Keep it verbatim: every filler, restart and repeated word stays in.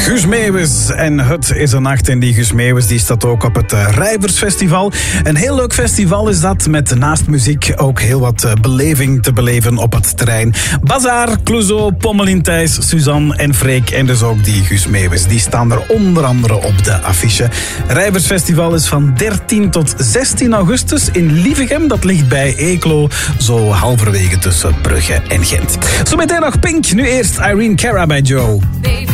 Guus Meeuwis en Het is een nacht. En die Guus Meeuwis die staat ook op het Rijversfestival. Een heel leuk festival is dat, met naast muziek ook heel wat beleving te beleven op het terrein. Bazaar, Clouseau, Pommelien Thijs, Suzanne en Freek en dus ook die Guus Meeuwis. Die staan er onder andere op de affiche. Rijversfestival is van dertien tot zestien augustus in Lievegem. Dat ligt bij Eeklo, zo halverwege tussen Brugge en Gent. Zometeen nog Pink, nu eerst Irene Cara bij Joe.